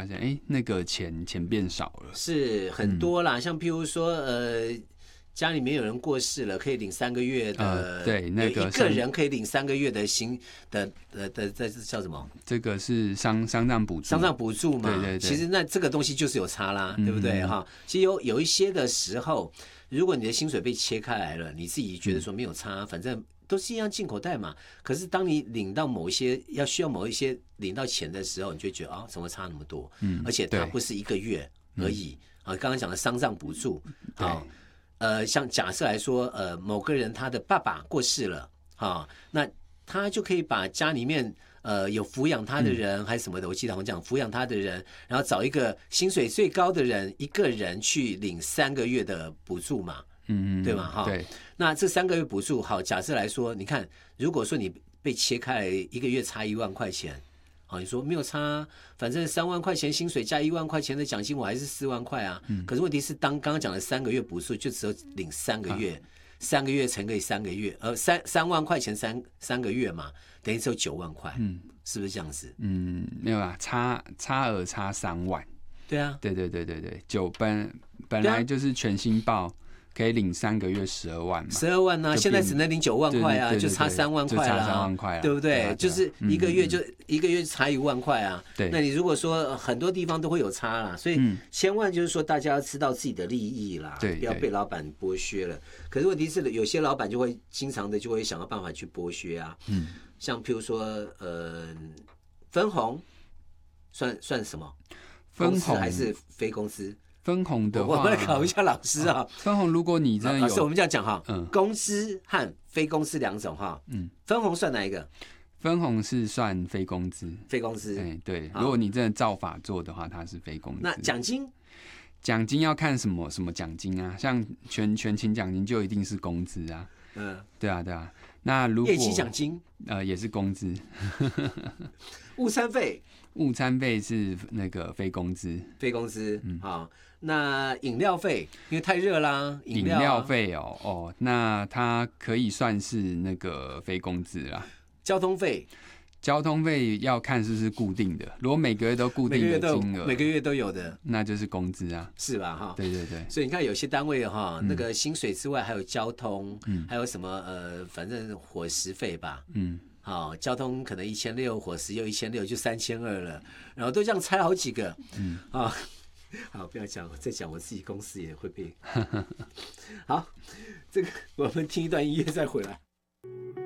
发现，哎，那个钱变少了， 是很多啦。像譬如说，家里面有人过世了，可以领3个月的， 对，那个一个人可以领3个月的薪的这叫什么？ 这个是丧葬补助， 丧葬补助嘛。 对， 其实那这个东西就是有差啦，对不对哈？其实有一些的时候，如果你的薪水被切开来了，你自己觉得说没有差，反正都是一样进口袋嘛。可是当你领到需要某一些领到钱的时候，你就会觉得怎么差那么多？而且它不是1个月而已啊。刚刚讲的丧葬补助，好。像假设来说，某个人他的爸爸过世了，那他就可以把家里面有抚养他的人还是什么的，我记得好像讲抚养他的人，然后找一个薪水最高的人，一个人去领3个月的补助嘛，对吗？哈，对。那这3个月补助，好，假设来说，你看，如果说你被切开来，1个月差1万块钱。你说没有差，反正3万块钱薪水加1万块钱的奖金，我还是4万块啊。可是问题是，刚刚讲的3个月补助，就只有领3个月，3个月乘以3个月，3万块钱三个月嘛，等于只有9万块，是不是这样子？ 没有啊，差额差3万。 对啊， 对，本来就是全薪报。可以领3个月12万嘛 ？12万啊，现在只能领9万块啊，就差3万块啦， 就差3万块啦， 对不对？就是一个月差1万块啊。 对， 那你如果说很多地方都会有差啦，所以千万就是说大家要知道自己的利益啦，不要被老板剥削了。可是问题是，有些老板就会经常的就会想要办法去剥削啊。像譬如说分红算什么？ 分红还是非公司？ 分红的话， 我们来考一下老师啊。 分红，如果你真的有， 老师，我们这样讲哈，公司和非公司2种哈。分红算哪一个？ 分红是算非公司。 非公司， 对。如果你真的照法做的话，它是非公司。 那奖金？ 奖金要看什么奖金啊？像全勤奖金就一定是工资啊。对啊。那如果业绩奖金也是工资。 午餐费是那个非工资。 非工资，好。那饮料费，因为太热啦， 饮料费那它可以算是那个非工资啦。 交通费要看是不是固定的，如果每个月都固定的金额， 每个月都有的， 那就是工资啊， 是吧？哈， 对。 所以你看有些单位那个薪水之外还有交通，还有什么反正伙食费吧，好，交通可能1600，伙食又1600，就3200了，然后都这样拆好几个，好，不要讲，再讲我自己公司也会被。好，这个我们听一段音乐再回来。